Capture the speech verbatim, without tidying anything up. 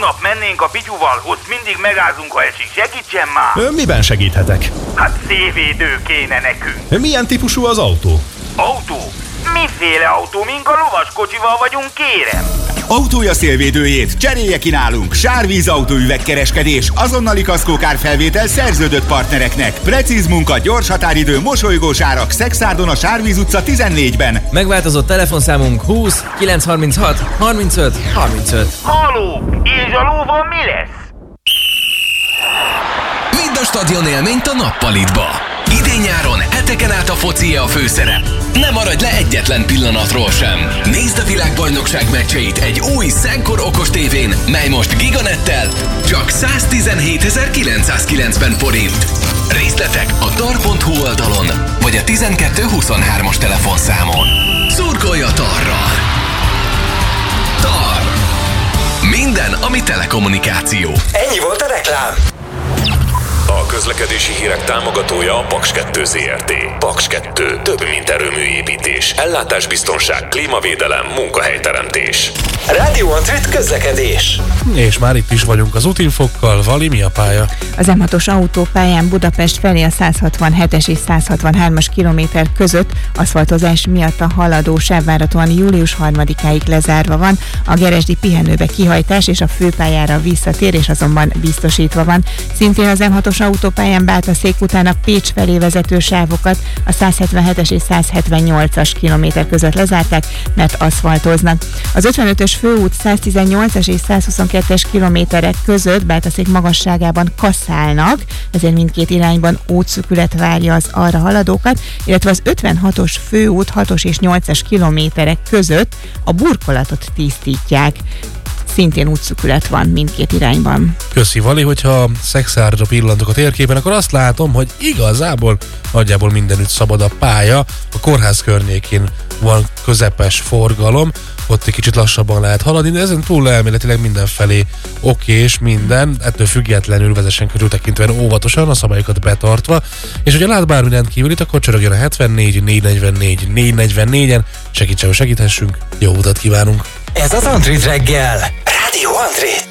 holnap mennénk a Pityuval, ott mindig megállunk, ha esik. Segítsen már! Ön miben segíthetek? Hát szélvédő kéne nekünk. Milyen típusú az autó? Autó? Miféle autó? Mink a lovaskocsival vagyunk, kérem? Autója szélvédőjét cserélje ki nálunk. Sárvíz autóüvegkereskedés, azonnali kaszkókárfelvétel szerződött partnereknek. Precíz munka, gyors határidő, mosolygós árak. Szexárdon a Sárvíz utca tizennégyben. Megváltozott telefonszámunk húsz kilencszázharminchat harmincöt harmincöt. Haló! És a lóval mi lesz? Vidd a stadion élményt a Nappalitba. Idén-nyáron heteken át a focia a főszerep. Ne maradj le egyetlen pillanatról sem. Nézd a világbajnokság meccseit egy új Szenkor okos tévén, mely most Giganettel csak száztizenhétezer-kilencszázkilencven forint. Részletek a tar pont hu oldalon, vagy a tizenkettő huszonhármas telefonszámon. Szurkolj a Tarral! Tar! Minden, ami telekommunikáció. Ennyi volt a reklám. A közlekedési hírek támogatója a Paks kettő Zrt. Paks kettő. Több, mint erőműépítés. Ellátásbiztonság, klímavédelem, munkahelyteremtés. Rádió Antrit közlekedés. És már itt is vagyunk az útinfokkal. Vali, mi a pálya? Az em hatos autópályán Budapest felé a százhatvanhetes és százhatvanhármas kilométer között aszfaltozás miatt a haladó sáv várhatóan július harmadikáig lezárva van. A Geresdi pihenőbe kihajtás és a főpályára visszatérés azonban biztosítva van. Szintén az em hatos autópályán Bátaszék után a Pécs felé vezető sávokat a százhetvenhetes és százhetvennyolcas kilométer között lezárták, mert aszfaltoznak. Az ötvenötös főút száztizennyolcas és százhuszonkettes kilométerek között Bátaszék magasságában kaszálnak, ezért mindkét irányban útszűkület várja az arra haladókat, illetve az ötvenhatos főút hatos és nyolcas kilométerek között a burkolatot tisztítják. Szintén útszűkület van mindkét irányban. Köszi, Vali, hogyha Szexárdra pillantok a térképen, akkor azt látom, hogy igazából nagyjából mindenütt szabad a pálya. A kórház környékén van közepes forgalom, ott egy kicsit lassabban lehet haladni, de ezen túl elméletileg mindenfelé okés minden, ettől függetlenül vezessen körültekintően óvatosan, a szabályokat betartva, és hogyha lát bármilyen kívülit, akkor csörögjön a hetvennégy négyszáznegyvennégy négyszáznegyvennégyen, segítsen, hogy segíthessünk, jó utat kívánunk! Ez az Antrit reggel. Rádió Antrit.